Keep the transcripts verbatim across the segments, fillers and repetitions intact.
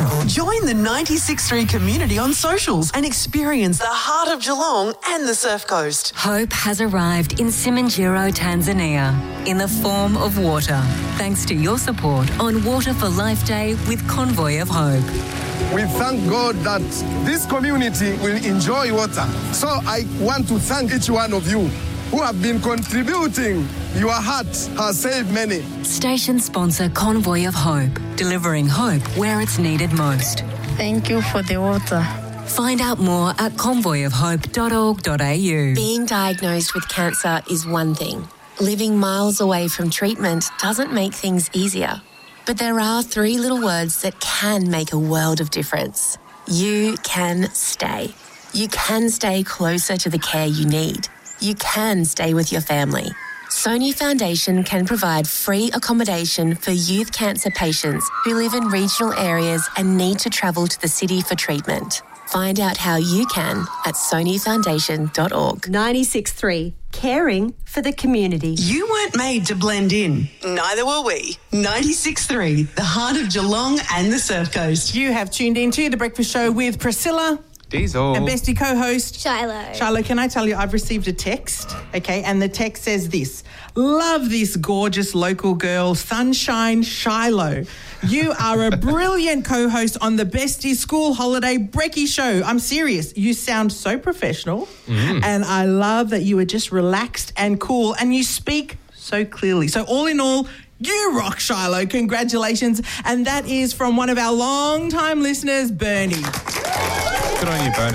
Join the ninety-six point three community on socials and experience the heart of Geelong and the Surf Coast. Hope has arrived in Simanjiro, Tanzania, in the form of water, thanks to your support on Water for Life Day with Convoy of Hope. We thank God that this community will enjoy water. So I want to thank each one of you who have been contributing. Your heart has saved many. Station sponsor Convoy of Hope, delivering hope where it's needed most. Thank you for the water. Find out more at convoy of hope dot org dot a u. Being diagnosed with cancer is one thing. Living miles away from treatment doesn't make things easier. But there are three little words that can make a world of difference. You can stay. You can stay closer to the care you need. You can stay with your family. Sony Foundation can provide free accommodation for youth cancer patients who live in regional areas and need to travel to the city for treatment. Find out how you can at sony foundation dot org. ninety-six point three, caring for the community. You weren't made to blend in. Neither were we. ninety-six point three, the heart of Geelong and the Surf Coast. You have tuned into The Breakfast Show with Priscilla. Diesel. And bestie co-host Shiloh. Shiloh, can I tell you, I've received a text, okay, and the text says this: love this gorgeous local girl, Sunshine Shiloh. You are a brilliant co-host on the Bestie School Holiday Brekkie Show. I'm serious. You sound so professional, mm. and I love that you are just relaxed and cool, and you speak so clearly. So all in all, you rock, Shiloh. Congratulations. And that is from one of our long-time listeners, Bernie. Good on you, Bernie.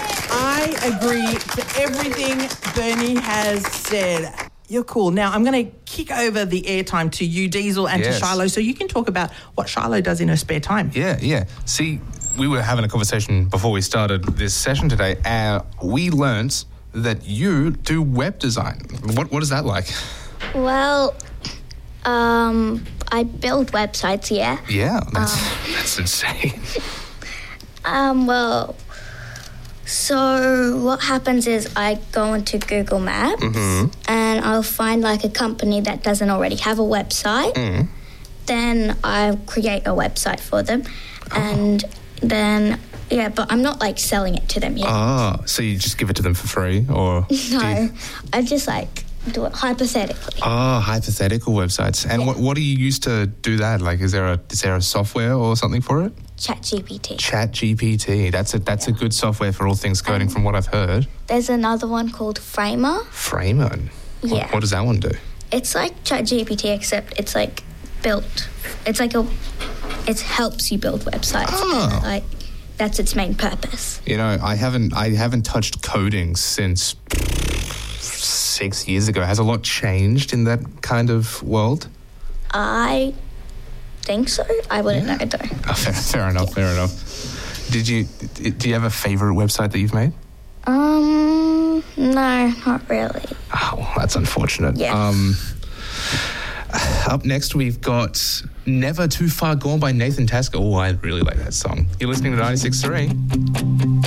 I agree to everything Bernie has said. You're cool. Now, I'm going to kick over the airtime to you, Diesel, and yes. to Shiloh, so you can talk about what Shiloh does in her spare time. Yeah, yeah. See, we were having a conversation before we started this session today, and we learnt that you do web design. What What is that like? Well, um, I build websites, yeah. Yeah, that's, um, that's insane. Um, well, so what happens is I go into Google Maps mm-hmm. and I'll find like a company that doesn't already have a website. Mm. Then I create a website for them, oh. and then yeah, but I'm not like selling it to them yet. Oh, so you just give it to them for free, or no? You... I just like do it hypothetically. Oh, hypothetical websites. And yeah. what what do you use to do that? Like, is there a is there a software or something for it? ChatGPT. ChatGPT. That's a that's yeah. a good software for all things coding, um, from what I've heard. There's another one called Framer. Framer. Yeah. What, what does that one do? It's like ChatGPT, except it's like built. It's like a. It helps you build websites. Oh. And, like that's its main purpose. You know, I haven't I haven't touched coding since six years ago. Has a lot changed in that kind of world? I think so. I wouldn't yeah. know though. Oh, fair, fair enough. Fair enough. Did you? Do you have a favourite website that you've made? Um, no, not really. Oh, well, that's unfortunate. Yes. Um, up next, we've got Never Too Far Gone by Nathan Tasker. Oh, I really like that song. You're listening to ninety-six point three.